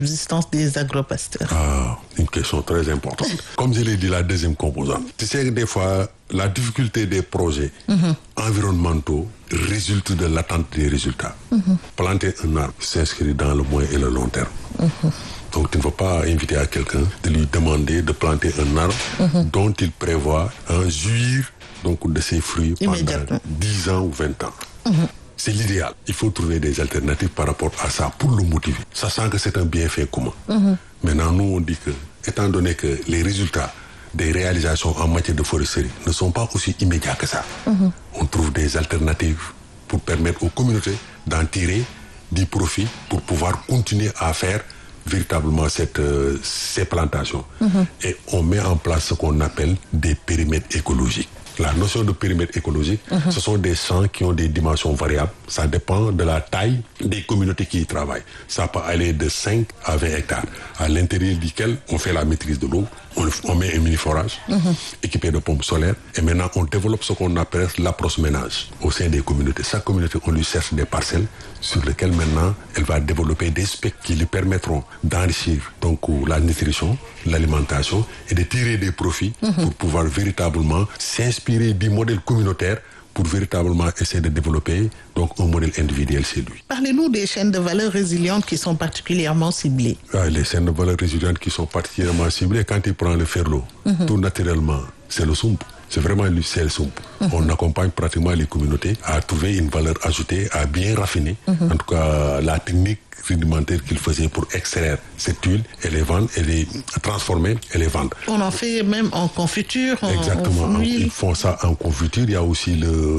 l'existence des agropasteurs? Ah, une question très importante. Comme je l'ai dit, la deuxième composante. Tu sais que des fois, la difficulté des projets environnementaux résulte de l'attente des résultats. Planter un arbre s'inscrit dans le moyen et le long terme. Donc tu ne vas pas inviter à quelqu'un de lui demander de planter un arbre dont il prévoit jouir donc, de ses fruits pendant 10 ans ou 20 ans. C'est l'idéal. Il faut trouver des alternatives par rapport à ça pour le motiver, sachant que c'est un bienfait commun. Maintenant, nous, on dit que, étant donné que les résultats des réalisations en matière de foresterie ne sont pas aussi immédiats que ça, on trouve des alternatives pour permettre aux communautés d'en tirer du profit pour pouvoir continuer à faire véritablement ces plantations. Et on met en place ce qu'on appelle des périmètres écologiques. La notion de périmètre écologique, ce sont des champs qui ont des dimensions variables. Ça dépend de la taille des communautés qui y travaillent. Ça peut aller de 5 à 20 hectares, à l'intérieur duquel on fait la maîtrise de l'eau, on met un mini-forage équipé de pompes solaires, et maintenant on développe ce qu'on appelle l'approche ménage au sein des communautés. Chaque communauté, on lui cherche des parcelles sur lesquelles maintenant elle va développer des specs qui lui permettront d'enrichir donc la nutrition, l'alimentation et de tirer des profits pour pouvoir véritablement s'inspirer du modèle communautaire pour véritablement essayer de développer donc un modèle individuel chez lui. Parlez-nous des chaînes de valeur résilientes qui sont particulièrement ciblées. Les chaînes de valeur résilientes qui sont particulièrement ciblées, quand il prend le ferlo, tout naturellement, c'est le sump. C'est vraiment c'est le sump. On accompagne pratiquement les communautés à trouver une valeur ajoutée, à bien raffiner, en tout cas la technique rudimentaire qu'ils faisaient pour extraire cette huile et les vendre, et les transformer et les vendre. On en fait même en confiture. Exactement, ils font ça en confiture. Il y a aussi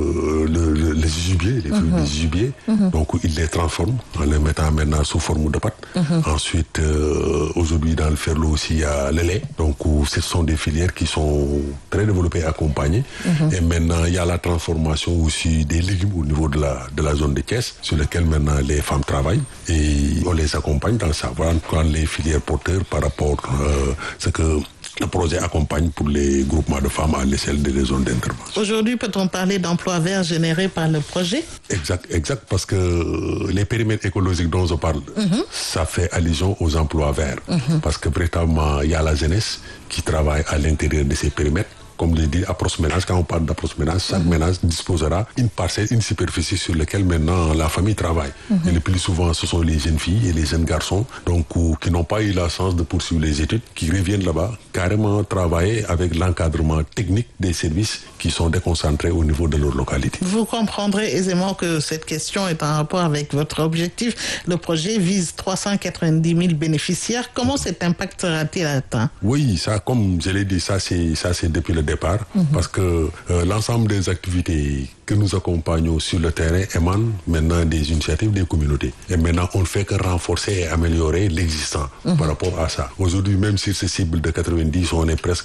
les gibiers, les fruits des gibiers. Donc ils les transforment en les mettant maintenant sous forme de pâte. Ensuite, aujourd'hui dans le ferlo aussi, il y a le lait. Donc ce sont des filières qui sont très développées, accompagnées. Et maintenant, il y a la transformation aussi des légumes au niveau de la zone de Thiès, sur lesquelles maintenant les femmes travaillent. Et on les accompagne dans ça. Voilà les filières porteurs par rapport à ce que le projet accompagne pour les groupements de femmes à l'échelle des zones d'intervention. Aujourd'hui, peut-on parler d'emplois verts générés par le projet? Exact, parce que les périmètres écologiques dont je parle, ça fait allusion aux emplois verts. Parce que véritablement, il y a la jeunesse qui travaille à l'intérieur de ces périmètres. Comme je dis, approche ménage, quand on parle d'approche ménage, chaque ménage disposera une parcelle, une superficie sur laquelle maintenant la famille travaille. Et le plus souvent, ce sont les jeunes filles et les jeunes garçons donc, qui n'ont pas eu la chance de poursuivre les études, qui reviennent là-bas, carrément travailler avec l'encadrement technique des services qui sont déconcentrés au niveau de leur localité. Vous comprendrez aisément que cette question est en rapport avec votre objectif. Le projet vise 390 000 bénéficiaires. Comment cet impact sera-t-il atteint? Oui, ça, comme je l'ai dit, ça c'est depuis le départ, parce que l'ensemble des activités que nous accompagnons sur le terrain émanent maintenant des initiatives des communautés. Et maintenant, on ne fait que renforcer et améliorer l'existant par rapport à ça. Aujourd'hui, même sur ces cibles de 90, on est presque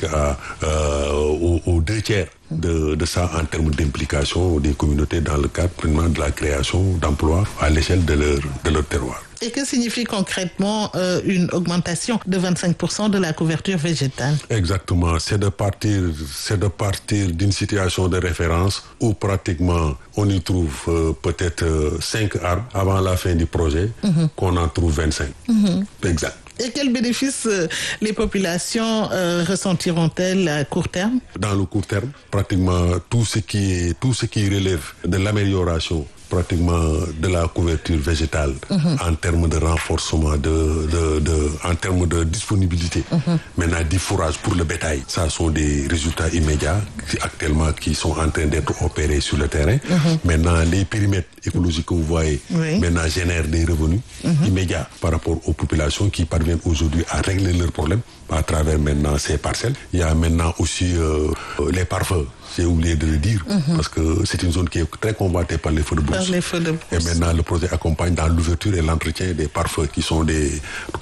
aux 2/3 de ça en termes d'implication des communautés dans le cadre de la création d'emplois à l'échelle de leur terroir. Et que signifie concrètement une augmentation de 25% de la couverture végétale? Exactement, c'est de partir d'une situation de référence où pratiquement on y trouve peut-être 5 arbres avant la fin du projet, qu'on en trouve 25. Exact. Et quels bénéfices les populations ressentiront-elles à court terme? Dans le court terme, pratiquement tout ce qui relève de l'amélioration pratiquement de la couverture végétale en termes de renforcement, en termes de disponibilité. Maintenant, du fourrage pour le bétail, ça sont des résultats immédiats actuellement qui sont en train d'être opérés sur le terrain. Maintenant, les périmètres écologiques que vous voyez maintenant génèrent des revenus immédiats par rapport aux populations qui parviennent aujourd'hui à régler leurs problèmes à travers maintenant ces parcelles. Il y a maintenant aussi les pare-feux. J'ai oublié de le dire, parce que c'est une zone qui est très convoitée par les feux de brousse. Et maintenant, le projet accompagne dans l'ouverture et l'entretien des pare-feux qui sont des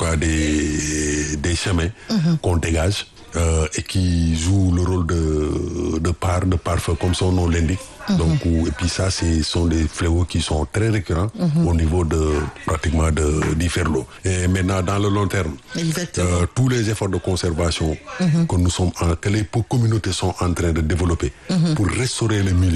chemins qu'on dégage et qui jouent le rôle de pare-feu, comme son nom l'indique. Donc, et puis ça, ce sont des fléaux qui sont très récurrents au niveau pratiquement du ferlo. Et maintenant, dans le long terme, tous les efforts de conservation que les communautés sont en train de développer pour restaurer le milieu,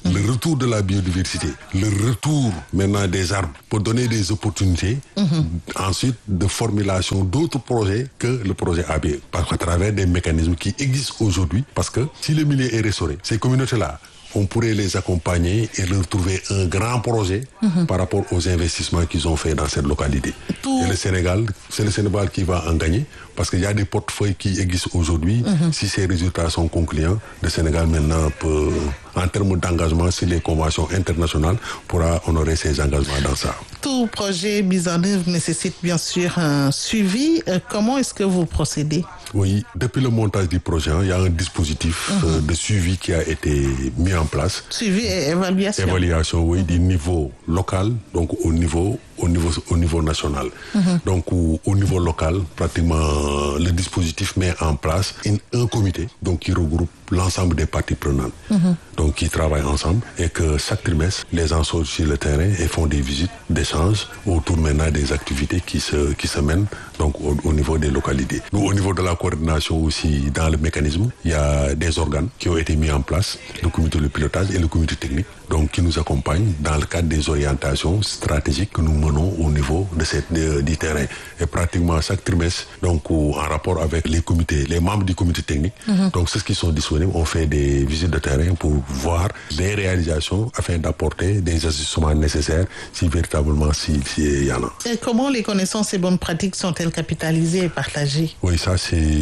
le retour de la biodiversité, le retour maintenant des arbres pour donner des opportunités ensuite de formulation d'autres projets que le projet AB, à travers des mécanismes qui existent aujourd'hui, parce que si le milieu est restauré, ces communautés-là, on pourrait les accompagner et leur trouver un grand projet par rapport aux investissements qu'ils ont fait dans cette localité. Et le Sénégal, c'est le Sénégal qui va en gagner parce qu'il y a des portefeuilles qui existent aujourd'hui. Si ces résultats sont concluants, le Sénégal maintenant peut, en termes d'engagement sur les conventions internationales, pourra honorer ses engagements dans ça. Tout projet mis en œuvre nécessite bien sûr un suivi. Comment est-ce que vous procédez? Oui, depuis le montage du projet, il y a un dispositif de suivi qui a été mis en place. Suivi et évaluation. Évaluation, oui, du niveau local, donc au niveau national. Donc au niveau local, pratiquement le dispositif met en place un comité donc qui regroupe l'ensemble des parties prenantes, donc qui travaillent ensemble et que chaque trimestre, les gens sortent sur le terrain et font des visites d'échange autour maintenant des activités qui se mènent donc au niveau des localités. Nous, au niveau de la coordination aussi, dans le mécanisme, il y a des organes qui ont été mis en place, le comité de pilotage et le comité technique, donc qui nous accompagnent dans le cadre des orientations stratégiques que nous menons au niveau du terrain. Et pratiquement chaque trimestre, donc en rapport avec les comités, les membres du comité technique, donc ceux qui sont disponibles, on fait des visites de terrain pour voir les réalisations afin d'apporter des ajustements nécessaires si véritablement s'il y en a. Et comment les connaissances et bonnes pratiques sont-elles capitalisées et partagées? Oui, ça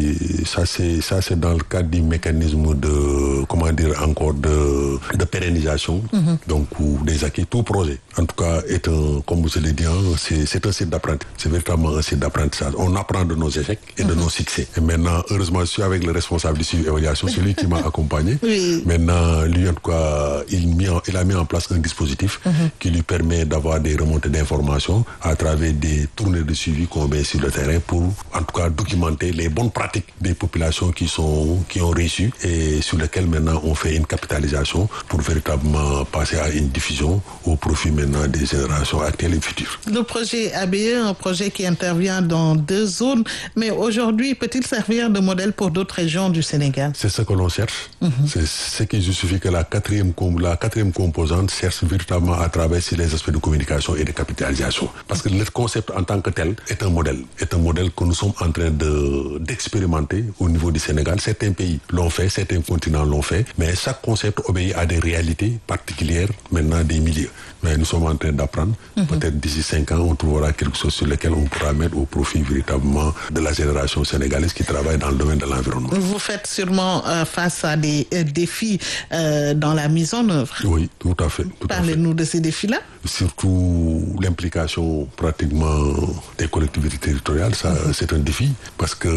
c'est dans le cadre du mécanisme de, comment dire encore, de pérennisation, donc des acquis. Tout projet, en tout cas, est un, comme je l'ai dit, c'est un site d'apprentissage. C'est véritablement un site d'apprentissage. On apprend de nos échecs et de nos succès. Et maintenant, heureusement, je suis avec le responsable du suivi évaluation, celui qui m'a accompagné. Oui. Maintenant, lui, en tout cas, il a mis en place un dispositif qui lui permet d'avoir des remontées d'informations à travers des tournées de suivi qu'on met sur le terrain pour, en tout cas, documenter les bonnes pratiques des populations qui ont réussi et sur lesquelles maintenant on fait une capitalisation pour véritablement passer à une diffusion au profit maintenant des générations actuelles et futures. Le projet ABE, un projet qui intervient dans 2 zones, mais aujourd'hui, peut-il servir de modèle pour d'autres régions du Sénégal? C'est ce que l'on cherche. C'est ce qui justifie que la quatrième composante cherche véritablement à traverser les aspects de communication et de capitalisation. Parce que le concept en tant que tel est un modèle que nous sommes en train d'expérimenter au niveau du Sénégal. Certains pays l'ont fait, certains continents l'ont fait, mais chaque concept obéit à des réalités particulières maintenant des milieux. Mais nous sommes en train d'apprendre. Peut-être d'ici 5 ans, on trouvera quelque chose sur lequel on pourra mettre au profit véritablement de la génération sénégalaise qui travaille dans le domaine de l'environnement. Vous faites sûrement face à des défis dans la mise en œuvre. Oui, tout à fait. Parlez-nous de ces défis-là. Surtout l'implication pratiquement des collectivités territoriales, ça c'est un défi parce que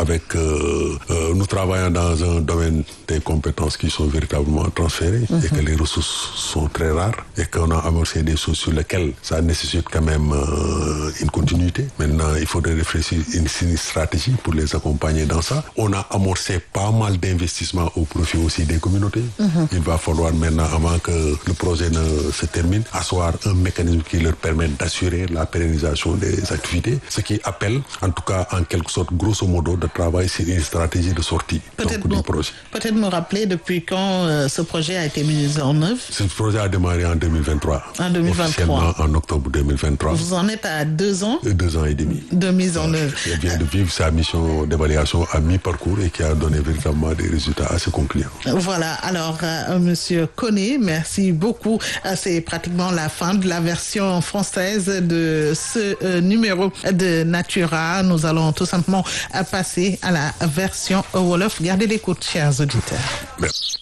nous travaillons dans un domaine des compétences qui sont véritablement transférées et que les ressources sont très rares et qu'on a amorcé des choses sur lesquelles ça nécessite quand même une continuité. Maintenant, il faudrait réfléchir une stratégie pour les accompagner dans ça. On a amorcé pas mal d'investissements au profit aussi des communautés. Il va falloir maintenant, avant que le projet ne se termine, asseoir un mécanisme qui leur permette d'assurer la pérennisation des activités, ce qui appelle, en tout cas, en quelque sorte, grosso modo, de travailler sur une stratégie de sortie du projet. Peut-être me rappeler depuis quand ce projet a été mis en œuvre? Ce projet a démarré en 2023. En 2023. Officiellement en octobre 2023. Vous en êtes à 2 ans? 2 ans et demi. De mise en œuvre. Il vient de vivre sa mission d'évaluation à mi-parcours et qui a donné véritablement des résultats assez concluants. Voilà. Alors, Monsieur Koné, merci beaucoup. C'est pratiquement la fin de la version française de ce numéro de Natura. Nous allons tout simplement passer à la version Wolof. Gardez l'écoute, chers auditeurs. Merci.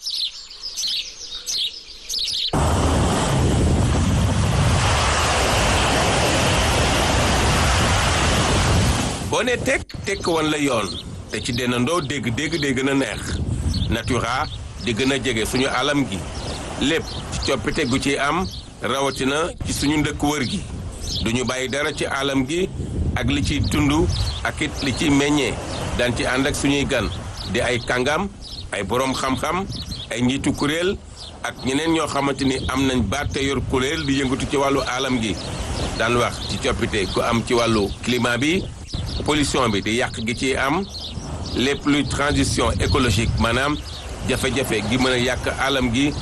boo ne tekk wan la yoon te ci dennandoo dégg day gën a neex Natura di gën a jege suñu alam gi lépp ci coppite gu ci am rawatina ci suñu ndëkk wër gi duñu bàyyi dara ci alam gi ak li ciy tund ak it li ciy meññee daan ci ànd ak suñuy gan di ay kàngam ay boroom xam-xam ay njiitu kuréel ak ñeneen ñoo xamante ni am nañ baat te yor kuréel di yëngatu ci wàllu alam gi daan wax ci coppite gu am ci wàllu climat bi pollution bi di yàq gi ci am lépp luy transition écologique maanaam jafe-jafe gi mën a yàq alam gi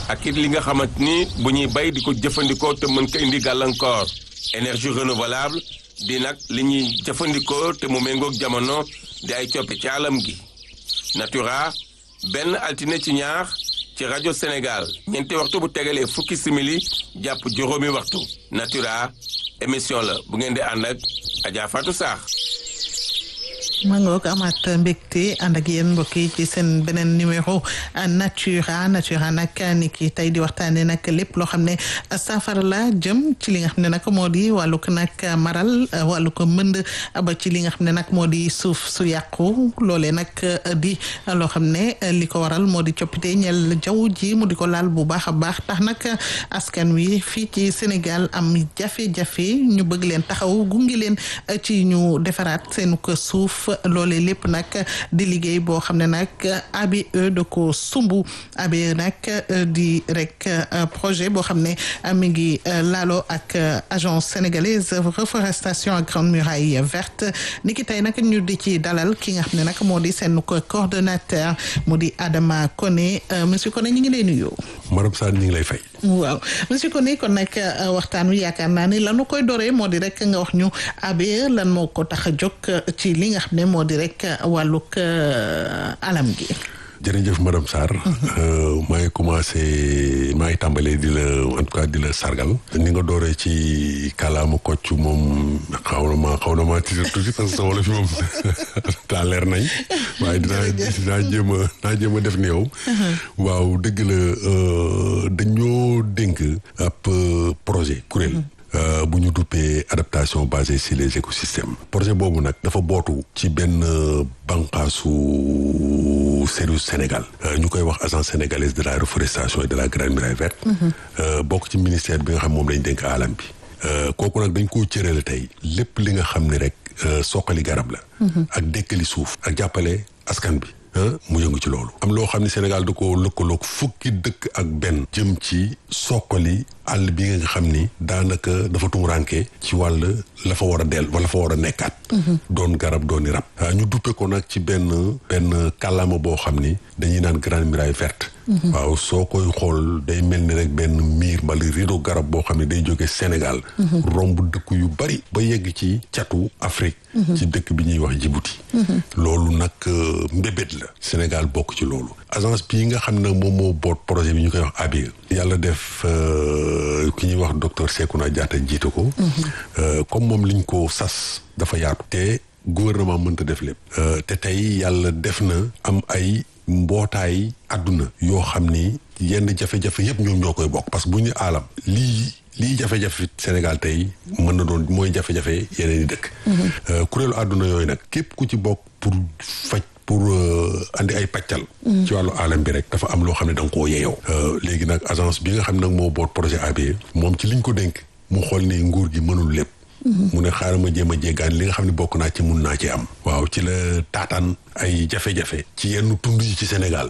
ak it li nga xamante ni bu ñuy bay di ko jëfandikoo te mën ko indi gàllankoor énergie renouvelable di nag li ñuy jëfandikoo te mu méngoog jamono di ay coppe ci alam gi Natura benn altine ci ñaar ci rajo Sénégal ñeenti waxtu bu tegalee fukki simili jàpp juróomi waxtu Natura émission la bu ngeen di ànd ak Adja Fatou Sarr. maa ngi ko amaat mbégte ànd ak yéen mbokk yi ci seen beneen numéro Natura nag ni ki tey di waxtaanee nag lépp loo xam ne saafara la jëm ci li nga xam ne nag moo di wàllu ko nag maral wàllu ko mbënd ba ci li nga xam ne nag moo di suuf su yàqu loolee nag di loo xam ne li ko waral moo di coppite ñel jaww ji mu di ko laal bu baax a baax tax nag askan wi fii ci Sénégal am jafe-jafe ñu bëgg leen taxaw gunge leen ci ñu defaraat seen ko suuf. loolee lépp nag di liggéey boo xam ne nag ABE da ko sumbu ABE nag di rek projet boo xam ne mi ngi laaloo ak agence sénégalaise reforestation ak grande muraille verte ni ki tey nag ñu di ci dalal ki nga xam ne nag moo di seen coordonnateur mu di Adama Koné monsieur Koné ñu ngi lay nuyu. madame Sarr ñu ngi lay fay. waaw monsieur Koné kon nag waxtaan wi yaakaar naa ni lanu koy doree moo di rek nga wax ñu ABE lan moo ko tax a jóg ci li nga xam ne moo di rek wàllug alam gi. jërëjëf madame Sarr maa ngi tàmbalee di la en tout cas di la sargal ni nga dooree ci kàllaama Kocc moom xaw na ma tuuti parce que sa wolof fi moom taa leer nañ waaye dinaa jéem a def ni yow waaw dëgg la dañoo dénk ab projet kuréel bu ñu duppee adaptation basée sur les écosystèmes projet boobu nag dafa bootu ci benn bànqaasu service Sénégal ñu koy wax agence sénégalaise de la reforestation et de la grande muraille verte bokk ci ministère bi nga xam moom lañ dénk alam bi kooku nag dañ koo cërale tey lépp li nga xam ne rek soqali garab la ak dëkkali suuf ak jàppale askan bi mu yëngu ci loolu am loo xam ne Sénégal da ko lëkkaloog fukki dëkk ak benn jëm ci soqali àll bi nga xam ni daanaka dafa tumuranke ci wàll la fa war a del wala fa war a nekkaat doon garab dooni rab ñu duppe ko nag ci benn kàllaama boo xam ni dañuy naan grande muraille verte waaw soo koy xool day mel ni rek benn miir mbala rideau garab boo xam ne day jóge Sénégal romb dëkk yu bari ba yegg ci catu Afrique ci dëkk bi ñuy wax Djibouti loolu nag mbébét la Sénégal bokk ci loolu agence bii nga xam ne moom moo boot projet bi ñu koy wax ABE yàlla def ki ñuy wax docteur Sekouna Diatta jiite ko comme moom liñ ko sas dafa yaatu te gouvernement mënta def lépp te tey yàlla def na am ay mbootaay àdduna yoo xam ni yenn jafe-jafe yëpp ñoom ñoo koy bokk parce que bu ñu aalam lii jafe-jafe Sénégal tey mën na doon mooy jafe-jafe yeneen i dëkk kuréelu àdduna yooyu nag képp ku ci bokk pour andi ay pàccal ci wàllu alam bi rek dafa am loo xam ne da nga koo yeeyoo léegi nag agence bi nga xam ne nag moo boot projet ABE moom ci liñ ko dénk mu xool ni nguur gi mënul lépp mu ne xaaral ma jéem a jéggaan li nga xam ne bokk naa ci mun naa ci am waaw ci la taataan ay jafe-jafe ci yenn tund yi ci Sénégal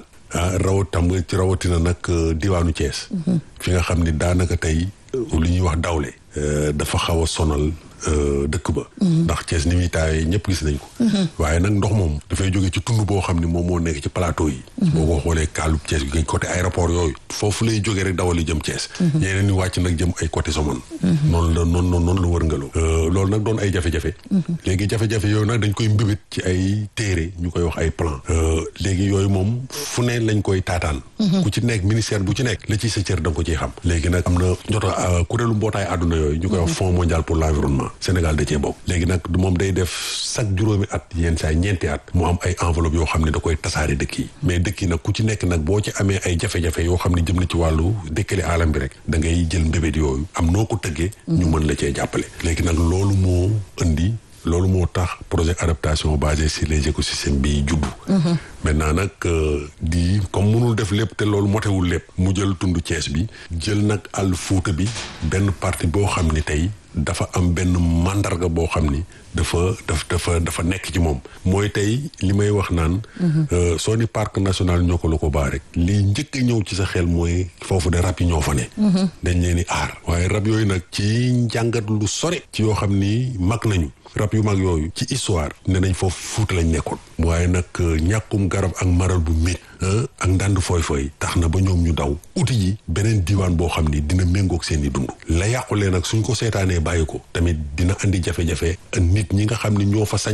rawatina nag diwaanu Thiès fi nga xam ne daanaka tey li ñuy wax dawle dafa xaw a sonal dëkk ba ndax Thiès ni muy taawee ñëpp gis nañ ko waaye nag ndox moom dafay jóge ci tund boo xam ne moom moo nekk ci plateau yi boo ko xoolee kaalub Thiès gi côté aéroport yooyu foofu lay jógee rek dawali jëm Thiès yeneen ni wàcc nag jëm ay côté Somone noonu la wërngaloo loolu nag doon ay jafe-jafe léegi jafe-jafe yooyu nag dañ koy mbébét ci ay téere ñu koy wax ay plan léegi yooyu moom fu ne lañ koy taataan ku ci nekk ministère bu ci nekk la ci sa cër da nga ko ciy xam léegi nag am na jota kuréelu mbootaay àdduna yooyu ñu koy wax Fonds mondial pour l'environnement Sénégal da cee bokk léegi nag moom day def chaque juróomi at yenn saa ñeenti at mu am ay enveloppe yoo xam ne da koy tasaare dëkk yi mais dëkk yi nag ku ci nekk nag boo ci amee ay jafe-jafe yoo xam ne jëm na ci wàllu dëkkale alam bi rek da ngay jël mbébét yooyu am noo ko tëggee ñu mën la cee jàppale léegi nag loolu moo tax projet adaptation basé sur les écosystèmes bi juddu maintenant nag di comme mënul def lépp te loolu motewul lépp mu jël tund Thiès bi jël nag àll Fuuta bi benn partie boo xam ni tey dafa am benn mandarga boo xam ni dafa nekk ci moom mooy tey li may wax naan soo ni parc national Niokolo-Koba rek li njëkk a ñëw ci sa xel mooy foofu de rab yi ñoo fa ne dañ leen di aar waaye rab yooyu nag ci njàngat lu sore ci yoo xam ni mag nañu rab yu mag yooyu ci histoire ne nañ foofu Fuuta lañ nekkoon waaye nag ñàkkum garab ak maral bu métti ak ndànd fooy tax na ba ñoom ñu daw uti ji beneen diwaan boo xam ni dina méngoog seen i dund la yàqulee nag suñ ko seetaanee bàyyi ko tamit dina andi jafe-jafe nit ñi nga xam ni ñoo fa sañ